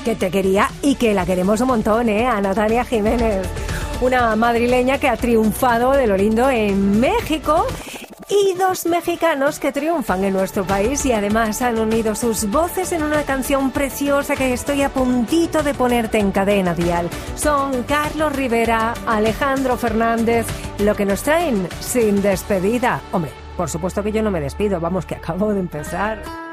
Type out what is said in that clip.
que te quería y que la queremos un montón, a Natalia Jiménez, una madrileña que ha triunfado de lo lindo en México, y dos mexicanos que triunfan en nuestro país y además han unido sus voces en una canción preciosa que estoy a puntito de ponerte en cadena dial. Son Carlos Rivera, Alejandro Fernández, lo que nos traen Sin Despedida. Hombre, por supuesto que yo no me despido, vamos, que acabo de empezar.